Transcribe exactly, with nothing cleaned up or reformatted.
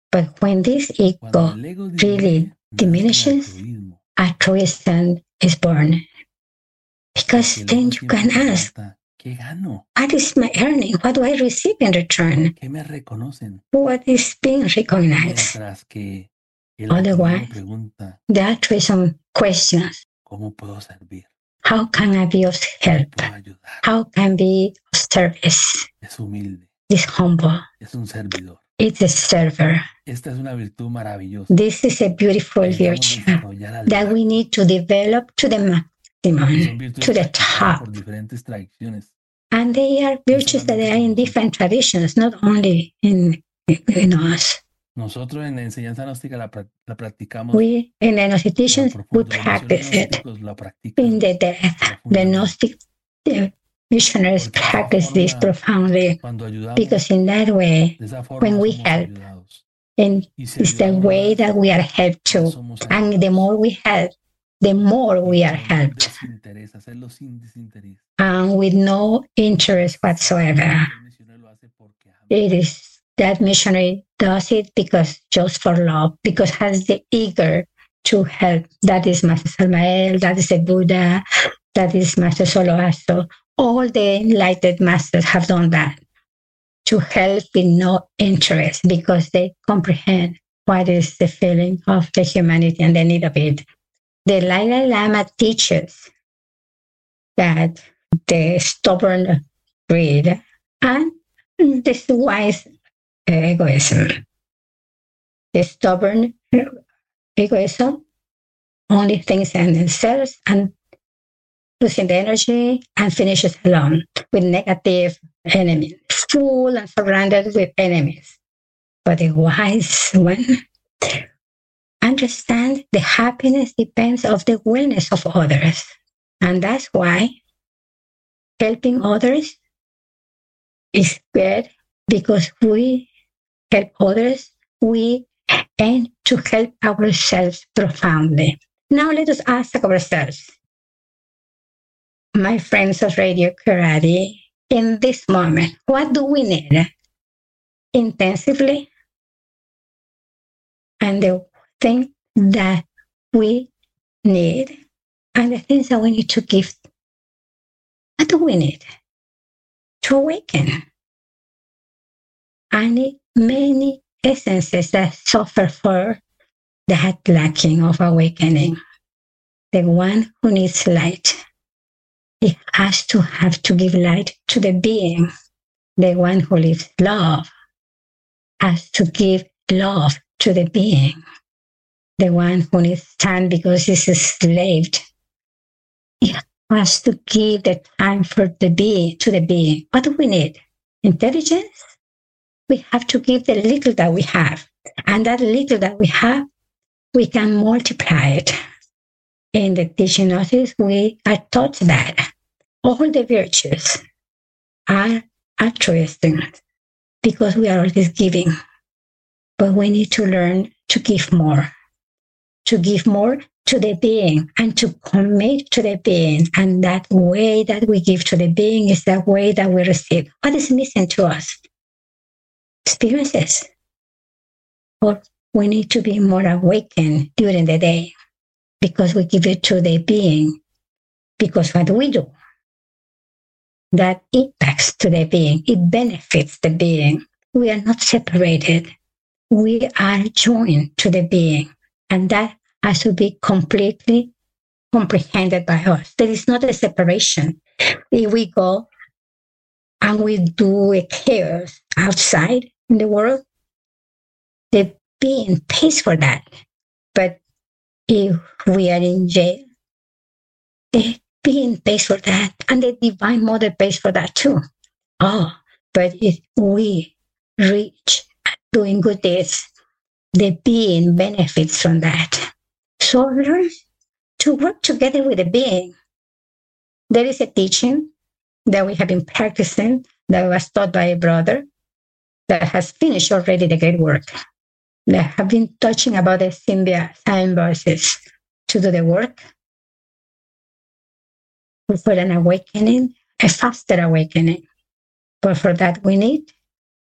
But when this ego really diminishes, altruism is born. Because then you can ask, what is my earning? What do I receive in return? What is being recognized? Otherwise, the altruism questions, how can I be of help? How can I be of service? It's humble. It's a server. This is a beautiful virtue that we need to develop to the maximum, to the top. And they are virtues that are in different traditions, not only in, in us. Nosotros en la enseñanza gnóstica la, la practicamos. We, in the Gnosticians, we practice it. In the depth, the Gnostic the missionaries practice this profoundly, because in that way, when we help, and it's the way that we are helped too. And the more we help, the more we are helped. And with no interest whatsoever. It is that missionary does it because just for love, because has the eager to help. That is Master Samael, that is the Buddha, that is Master Zoroaster. All the enlightened masters have done that, to help with no interest, because they comprehend what is the feeling of the humanity and the need of it. The Dalai Lama teaches that the stubborn greed and this wise egoism, the stubborn egoism only thinks in themselves and losing the energy and finishes alone with negative enemies, full and surrounded with enemies. But the wise one understands the happiness depends on the wellness of others. And that's why helping others is good, because we help others, we aim to help ourselves profoundly. Now let us ask ourselves, my friends of Radio Karate, in this moment, what do we need intensively? And the thing that we need, and the things that we need to give, what do we need? To awaken. I need many essences that suffer for that lacking of awakening. The one who needs light, he has to have to give light to the being. The one who lives love has to give love to the being. The one who needs time because he's enslaved, he has to give the time for the being to the being. What do we need? Intelligence? We have to give the little that we have. And that little that we have, we can multiply it. In the teaching notice, we are taught that all the virtues are altruistic because we are always giving. But we need to learn to give more, to give more to the being and to commit to the being. And that way that we give to the being is the way that we receive. What is missing to us? Experiences. Or we need to be more awakened during the day because we give it to the being. Because what do we do? That impacts to the being. It benefits the being. We are not separated. We are joined to the being. And that has to be completely comprehended by us. There is not a separation. If we go and we do a chaos outside in the world, the being pays for that. But if we are in jail, the being pays for that. And the Divine Mother pays for that too. Oh, but if we reach doing good deeds, the being benefits from that. So learn to work together with the being. There is a teaching that we have been practicing that was taught by a brother that has finished already the great work. That have been touching about the symbiosis to do the work for an awakening, a faster awakening. But for that we need